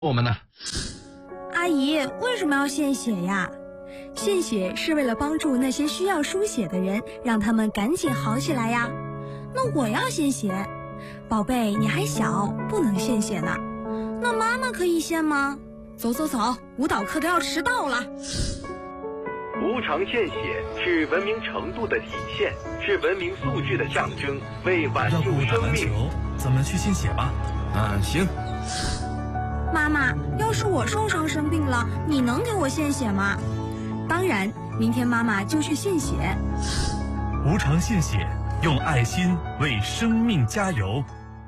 我们呢？ 阿姨，为什么要献血呀？献血是为了帮助那些需要输血的人，让他们赶紧好起来呀。那我要献血，宝贝，你还小，不能献血呢。那妈妈可以献吗？走走走，舞蹈课都要迟到了。 无偿献血是文明程度的体现，是文明素质的象征，为挽救生命。 咱们去献血吧。 行。 妈妈，要是我受伤生病了，你能给我献血吗？当然，明天妈妈就去献血。 无偿献血，用爱心为生命加油。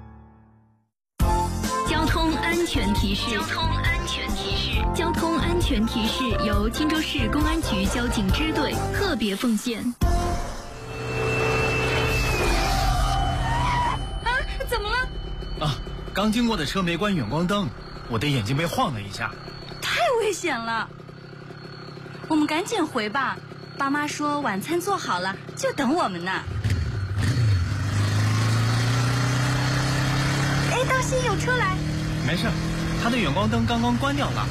交通安全提示。交通安全提示由荆州市公安局交警支队特别奉献。 怎么了？ 刚经过的车没关远光灯，我的眼睛被晃了一下。 太危险了，我们赶紧回吧。爸妈说晚餐做好了，就等我们呢。当心有车来。 没事，他的远光灯刚刚关掉了。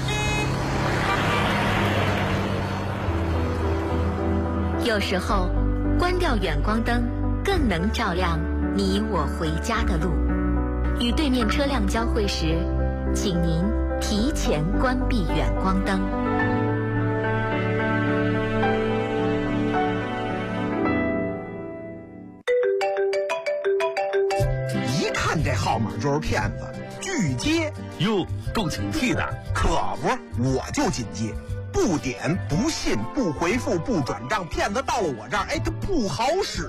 有时候，关掉远光灯更能照亮你我回家的路。与对面车辆交汇时，请您提前关闭远光灯。 一看这号码就是骗子，拒接。 哟，够警惕的。 可不，我就谨记，不点、不信、不回复、不转账，骗子到了我这儿，他不好使。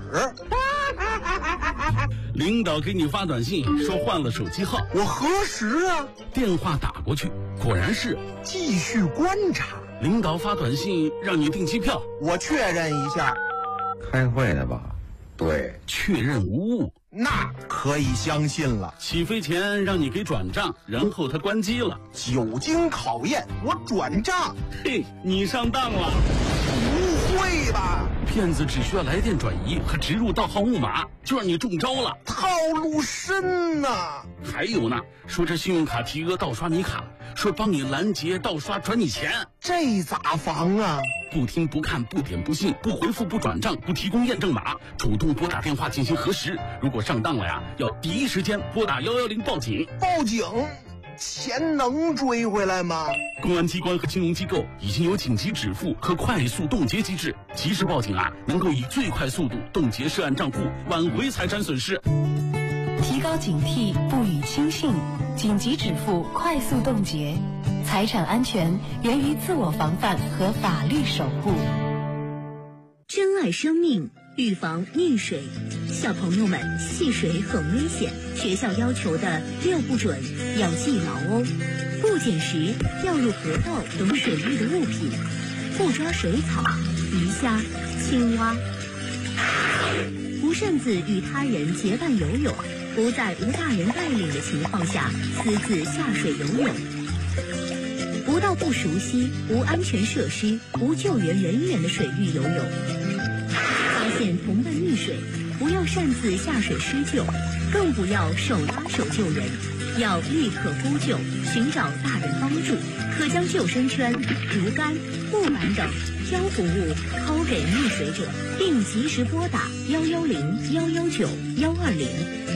领导给你发短信说换了手机号， 我核实啊， 电话打过去，果然是。 继续观察。 领导发短信让你订机票， 我确认一下。 开会呢吧？对， 确认无误， 那可以相信了。 起飞前让你给转账，然后他关机了。 久经考验，我转账。 嘿，你上当了。 不会吧？ 骗子只需要来电转移和植入盗号木马，就让你中招了。 套路深呐！ 还有呢，说这信用卡提额盗刷你卡，说帮你拦截盗刷转你钱， 这咋防啊？ 不听不看不点不信不回复不转账不提供验证码，主动拨打电话进行核实。如果上当了呀，要第一时间拨打110报警。 报警？钱能追回来吗？ 公安机关和金融机构已经有紧急止付和快速冻结机制，及时报警啊，能够以最快速度冻结涉案账户，挽回财产损失。 提高警惕，不予轻信，紧急止付，快速冻结。财产安全源于自我防范和法律守护。 珍爱生命，预防溺水。小朋友们，戏水很危险，学校要求的6不准要记牢哦。不捡拾掉入河道等水域的物品，不抓水草、鱼虾、青蛙，不擅自与他人结伴游泳，不在无大人带领的情况下私自下水游泳，不到不熟悉、无安全设施、无救援人员的水域游泳。发现同伴溺水，不要擅自下水施救，更不要手拉手救人，要立刻呼救，寻找大人帮助。可将救生圈、竹竿、木板等漂浮物抛给溺水者，并及时拨打110、119、120。